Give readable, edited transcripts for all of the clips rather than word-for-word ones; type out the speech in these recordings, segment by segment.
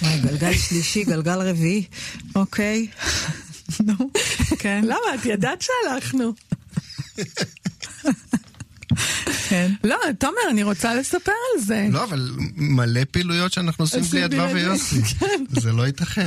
גלגל שלישי, גלגל רביעי. אוקיי. נו, כן. למה? את ידעת שהלכנו. כן. לא, תומר, אני רוצה לספר על זה. לא, אבל מלא פעילויות שאנחנו עושים בלי אדווה ויוסי. זה לא ייתכן.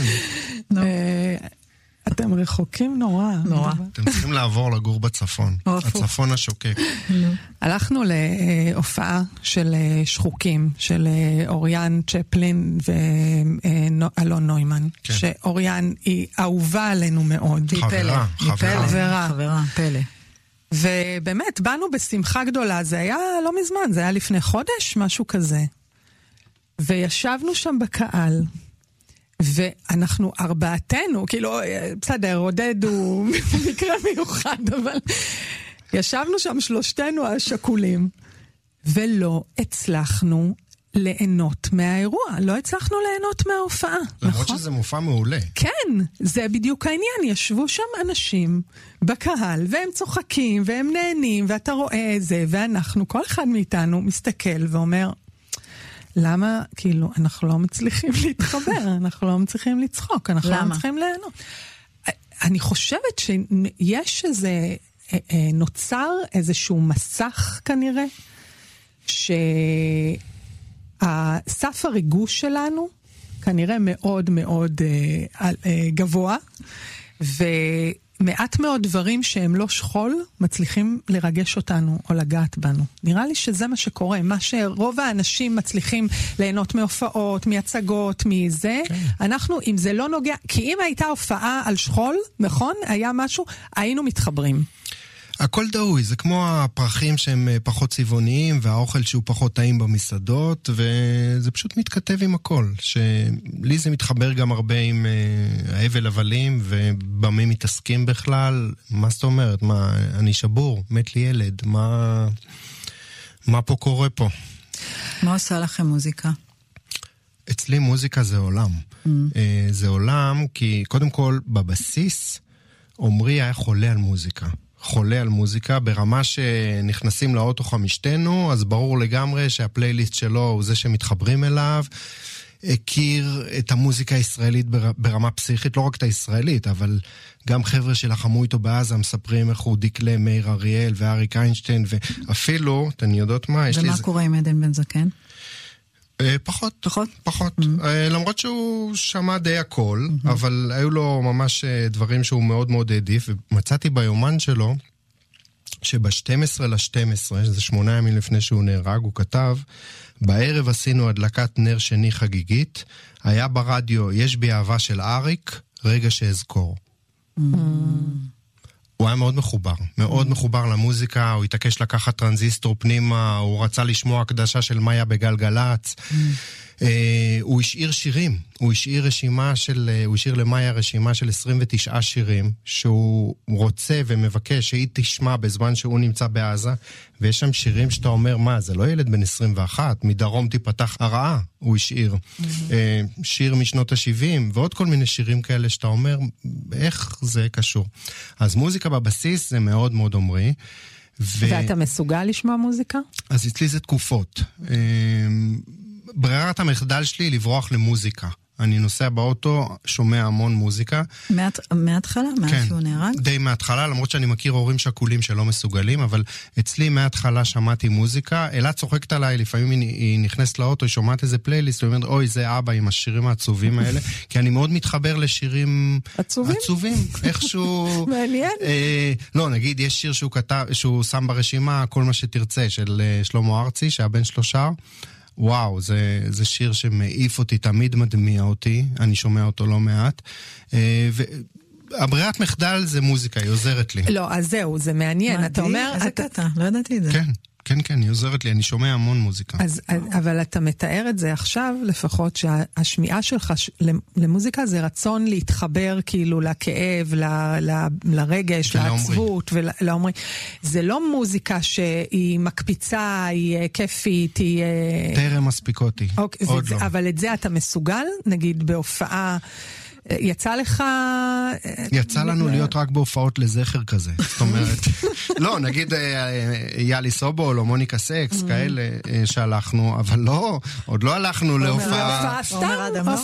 אתם רחוקים נורא. נורא. אתם צריכים לעבור לגור בצפון. הצפון השוקק. הלכנו להופעה של שחוקים, של אוריאן צ'פלין ואלון נוימן. שאוריאן היא אהובה עלינו מאוד. חברה. פלא. ובאמת, באנו בשמחה גדולה. זה היה לא מזמן, זה היה לפני חודש, משהו כזה. וישבנו שם בקהל. ואנחנו ארבעתנו, כאילו, בסדר, עודד הוא מקרה מיוחד, אבל ישבנו שם שלושתנו השקולים, ולא הצלחנו ליהנות מהאירוע, לא הצלחנו ליהנות מההופעה. למרות שזה מופע מעולה. כן, זה בדיוק העניין, ישבו שם אנשים בקהל, והם צוחקים, והם נהנים, ואתה רואה את זה, ואנחנו, כל אחד מאיתנו מסתכל ואומר, למה, כאילו, אנחנו לא מצליחים להתחבר, אנחנו לא מצליחים לצחוק, אנחנו לא מצליחים ליהנות. אני חושבת שיש איזה, נוצר איזשהו מסך כנראה, שהסף הריגוש שלנו כנראה מאוד מאוד גבוה, ומעט מאוד דברים שהם לא שכול מצליחים לרגש אותנו או לגעת בנו. נראה לי שזה מה שקורה, מה שרוב האנשים מצליחים ליהנות מהופעות, מהצגות, מזה. כן. אנחנו, אם זה לא נוגע, כי אם הייתה הופעה על שכול, נכון? היה משהו, היינו מתחברים. הכל דאוי, זה כמו הפרחים שהם פחות צבעוניים, והאוכל שהוא פחות טעים במסעדות, וזה פשוט מתכתב עם הכל. שלי זה מתחבר גם הרבה עם האבל הבלים, ובמה מתעסקים בכלל. מה זאת אומרת? מה, אני שבור, מת לי ילד, מה פה קורה פה? מה עושה לכם מוזיקה? אצלי מוזיקה זה עולם. זה עולם כי קודם כל בבסיס, עומרי היה חולה על מוזיקה. חולה על מוזיקה, ברמה שנכנסים לאוטו חמישתנו, אז ברור לגמרי שהפלייליסט שלו הוא זה שמתחברים אליו, הכיר את המוזיקה הישראלית ברמה פסיכית, לא רק את הישראלית, אבל גם חבר'ה שלחמו איתו בעזה, מספרים איך הוא דיקלה, מאיר אריאל ואריק איינשטיין, ואפילו, אתן יודעות מה, יש לי... ומה קורה עם עדן בן זקן? פחות. למרות שהוא שמע די הכל, אבל היו לו ממש דברים שהוא מאוד מאוד העדיף, ומצאתי ביומן שלו, שב-12/12, שזה 8 ימים לפני שהוא נהרג, הוא כתב, בערב עשינו הדלקת נר שני חגיגית, היה ברדיו, יש בי אהבה של אריק, רגע שאזכור. הוא היה מאוד מחובר, מאוד מחובר למוזיקה, הוא התעקש לקחת טרנזיסטור פנימה, הוא רצה לשמוע הקדשה של מאיה בגלגלץ, הוא השאיר שירים, הוא השאיר למאיה רשימה של 29 שירים, שהוא רוצה ומבקש שהיא תשמע בזמן שהוא נמצא בעזה, ויש שם שירים שאתה אומר, מה, זה לא ילד בן 21, מדרום תיפתח הרעה, הוא השאיר. שיר משנות ה-70, ועוד כל מיני שירים כאלה שאתה אומר, איך זה קשור. אז מוזיקה בבסיס זה מאוד מאוד אומרי. ואתה מסוגל לשמוע מוזיקה? אז אצלי זה תקופות. ברירת המחדל שלי לברוח למוזיקה. אני נוסע באוטו, שומע המון מוזיקה. מההתחלה? כן, שהוא נהרג? די מההתחלה, למרות שאני מכיר הורים שכולים שלא מסוגלים, אבל אצלי מההתחלה שמעתי מוזיקה. אלה צוחקת עליי, לפעמים היא נכנסת לאוטו, היא שומעת איזה פלייליסט, ואומרת, אוי, זה אבא עם השירים העצובים האלה, כי אני מאוד מתחבר לשירים עצובים. איכשהו... מעניין. לא, נגיד, יש שיר שהוא שם ברשימה, כל מה שתרצה, של שלמה ארצי, שהבן שלו שר. וואו, זה שיר שמעיף אותי, תמיד מדמיע אותי, אני שומע אותו לא מעט, והברירת מחדל זה מוזיקה, היא עוזרת לי. לא, אז זהו, זה מעניין, אתה אומר... איזה קטע, לא ידעתי את זה. כן, היא עוזרת לי, אני שומע המון מוזיקה. אבל אתה מתאר את זה עכשיו, לפחות שהשמיעה שלך למוזיקה זה רצון להתחבר כאילו לכאב, לרגש, לעצבות, ולאומרי. זה לא מוזיקה שהיא מקפיצה, היא כיפית, היא... תרם מספיקותי, עוד לא. אבל את זה אתה מסוגל, נגיד בהופעה... יצא לך... יצא לנו להיות רק בהופעות לזכר כזה. זאת אומרת, לא, נגיד יאלי סובול או מוניקה סקס, כאלה שהלכנו, אבל לא, עוד לא הלכנו להופעה... סתם,